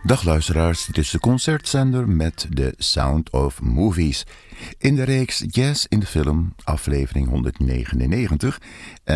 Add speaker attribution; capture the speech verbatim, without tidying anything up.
Speaker 1: Dag luisteraars, dit is de concertzender met The Sound of Movies. In de reeks Jazz in de Film, aflevering honderdnegenennegentig.